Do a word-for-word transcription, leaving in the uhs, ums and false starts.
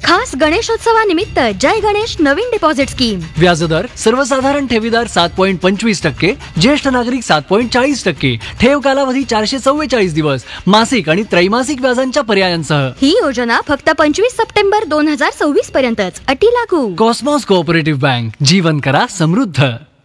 खास गणेशोत्सवानिमित्त जय गणेश नवीन deposit scheme. व्याजदर सर्वसाधारण ठेवीदार सात पॉईंट पंचवीस टक्के, ज्येष्ठ नागरिक सात पॉईंट चाळीस टक्के, ठेव कालावधी चारशे चव्वेचाळीस दिवस, मासिक आणि त्रैमासिक व्याजांच्या पर्यायांसह. ही योजना फक्त पंचवीस सप्टेंबर दोन हजार सव्वीस पर्यंतच. अटी लागू. कॉस्मॉस कोऑपरेटिव्ह बँक, जीवन करा समृद्ध.